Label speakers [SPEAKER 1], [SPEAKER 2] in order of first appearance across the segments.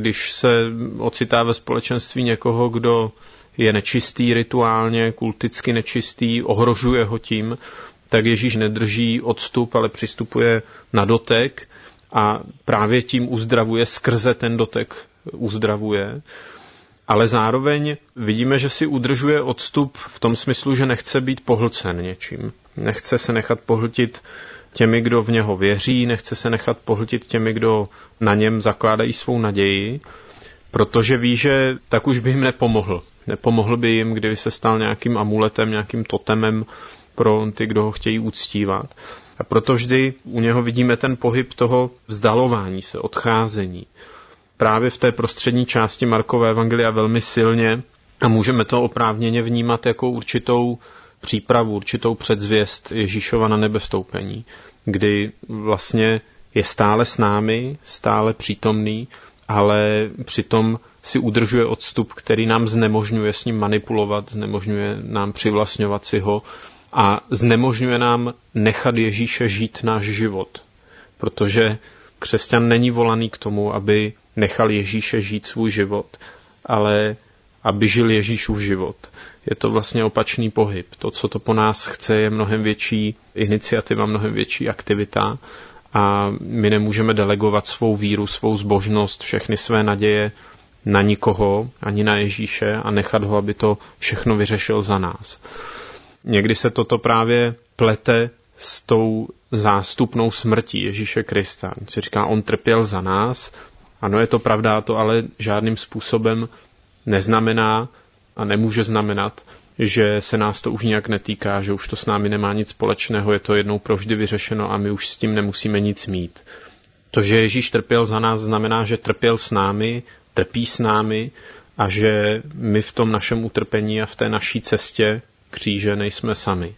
[SPEAKER 1] Když se ocitá ve společenství někoho, kdo je nečistý rituálně, kulticky nečistý, ohrožuje ho tím, tak Ježíš nedrží odstup, ale přistupuje na dotek a právě tím uzdravuje, skrze ten dotek uzdravuje. Ale zároveň vidíme, že si udržuje odstup v tom smyslu, že nechce být pohlcen něčím. Nechce se nechat pohltit těmi, kdo v něho věří, nechce se nechat pohltit těmi, kdo na něm zakládají svou naději, protože ví, že tak už by jim nepomohl. Nepomohl by jim, kdyby se stal nějakým amuletem, nějakým totemem pro ty, kdo ho chtějí uctívat. A proto vždy u něho vidíme ten pohyb toho vzdalování se, odcházení. Právě v té prostřední části Markova evangelia velmi silně a můžeme to oprávněně vnímat jako určitou přípravu, určitou předzvěst Ježíšova na nebevstoupení, kdy vlastně je stále s námi, stále přítomný, ale přitom si udržuje odstup, který nám znemožňuje s ním manipulovat, znemožňuje nám přivlastňovat si ho a znemožňuje nám nechat Ježíše žít náš život. Protože křesťan není volaný k tomu, aby nechal Ježíše žít svůj život, ale aby žil Ježíšův život. Je to vlastně opačný pohyb. To, co to po nás chce, je mnohem větší iniciativa, mnohem větší aktivita a my nemůžeme delegovat svou víru, svou zbožnost, všechny své naděje na nikoho, ani na Ježíše a nechat ho, aby to všechno vyřešil za nás. Někdy se toto právě plete s tou zástupnou smrtí Ježíše Krista. Se říká, on trpěl za nás. Ano, je to pravda, to ale žádným způsobem neznamená a nemůže znamenat, že se nás to už nějak netýká, že už to s námi nemá nic společného, je to jednou provždy vyřešeno a my už s tím nemusíme nic mít. To, že Ježíš trpěl za nás, znamená, že trpěl s námi, trpí s námi a že my v tom našem utrpení a v té naší cestě kříže nejsme sami.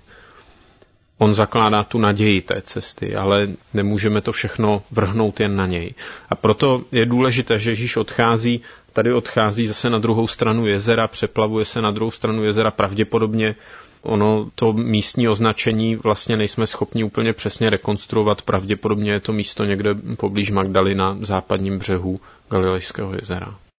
[SPEAKER 1] On zakládá tu naději té cesty, ale nemůžeme to všechno vrhnout jen na něj. A proto je důležité, že Ježíš tady odchází zase na druhou stranu jezera, přeplavuje se na druhou stranu jezera, pravděpodobně ono to místní označení vlastně nejsme schopni úplně přesně rekonstruovat, pravděpodobně je to místo někde poblíž Magdaly na západním břehu Galilejského jezera.